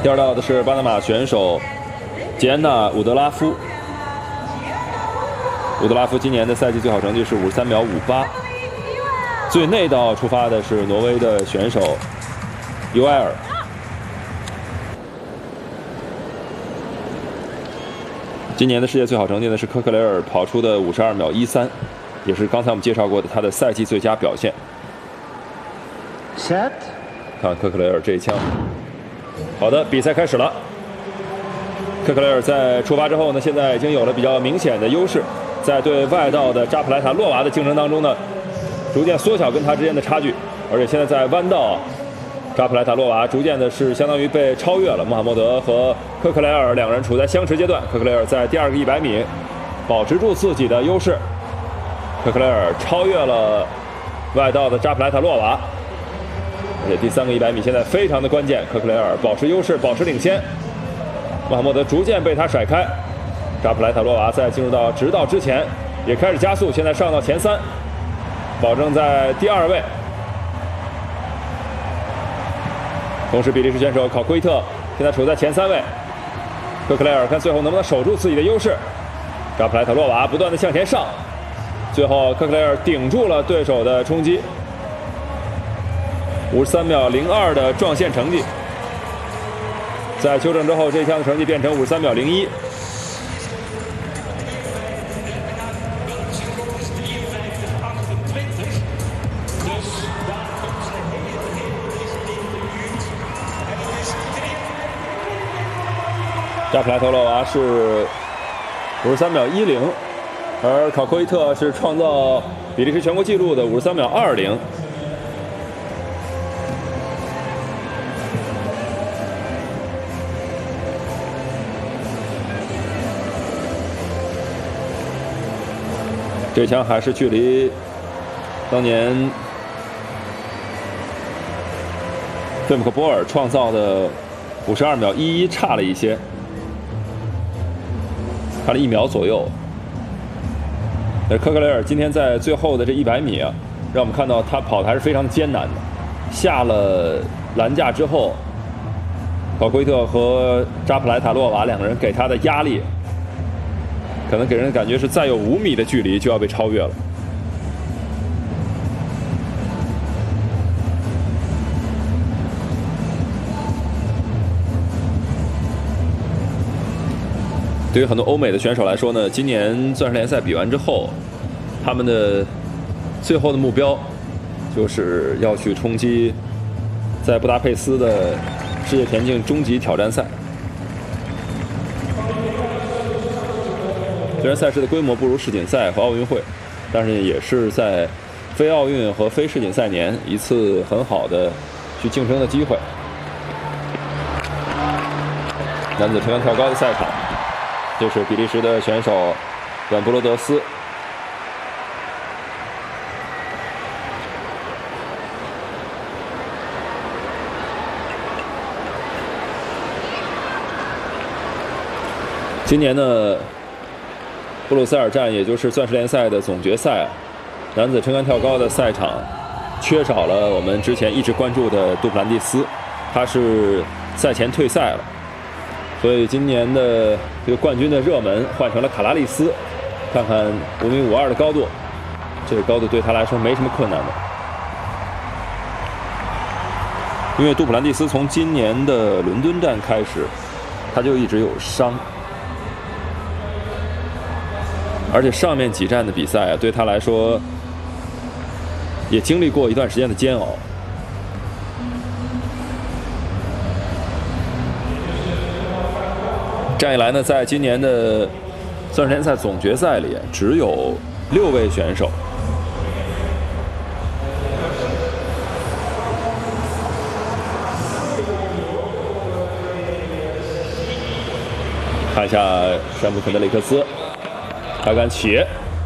第二道的是巴拿马选手杰安娜·伍德拉夫。伍德拉夫今年的赛季最好成绩是53秒58。最内道出发的是挪威的选手尤埃尔。今年的世界最好成绩呢是科克雷尔跑出的52秒13，也是刚才我们介绍过的他的赛季最佳表现。 Set， 看科克雷尔这一枪。好的，比赛开始了。科克雷尔在出发之后呢，现在已经有了比较明显的优势，在对外道的扎普莱塔洛娃的竞争当中呢，逐渐缩小跟他之间的差距，而且现在在弯道，扎普莱塔洛娃逐渐的是相当于被超越了。穆罕默德和科克雷尔两人处在相持阶段，科克雷尔在第二个100米保持住自己的优势，科克雷尔超越了外道的扎普莱塔洛娃。而且第三个100米现在非常的关键，科克雷尔保持优势，保持领先，穆罕默德逐渐被他甩开。扎普莱塔洛娃在进入到直道之前也开始加速，现在上到前3，保证在第2位。同时，比利时选手考奎特现在处在前3位。科克雷尔看最后能不能守住自己的优势。扎普莱塔洛娃不断的向前上，最后科克雷尔顶住了对手的冲击。53秒02的撞线成绩，在修正之后，这一枪的成绩变成53秒01。扎普莱塔洛娃是53秒10，而考科伊特是创造比利时全国纪录的53秒20。这枪还是距离当年费姆克波尔创造的52秒11差了一些，差了1秒左右。而科克雷尔今天在最后的这100米啊，让我们看到他跑的还是非常艰难的。下了栏架之后，考奎特和扎普莱塔洛娃两个人给他的压力，可能给人的感觉是再有5米的距离就要被超越了。对于很多欧美的选手来说呢，今年钻石联赛比完之后，他们的最后的目标就是要去冲击在布达佩斯的世界田径终极挑战赛。虽然赛事的规模不如世锦赛和奥运会，但是也是在非奥运和非世锦赛年一次很好的去竞争的机会。男子撑杆跳高的赛场，这是比利时的选手阮布罗德斯。今年呢，布鲁塞尔站，也就是钻石联赛的总决赛，男子撑杆跳高的赛场缺少了我们之前一直关注的杜普兰蒂斯，他是赛前退赛了，所以今年的这个冠军的热门换成了卡拉利斯。看看5米52的高度，这个高度对他来说没什么困难的，因为杜普兰蒂斯从今年的伦敦站开始，他就一直有伤。而且上面几站的比赛啊，对他来说也经历过一段时间的煎熬。这样一来呢，在今年的钻石联赛总决赛里，只有6位选手看一下山姆肯德里克斯。他敢起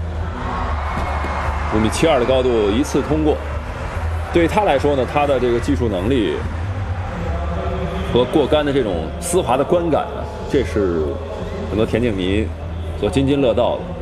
5米72的高度一次通过，对于他来说呢，他的这个技术能力和过杆的这种丝滑的观感呢，这是很多田径迷所津津乐道的。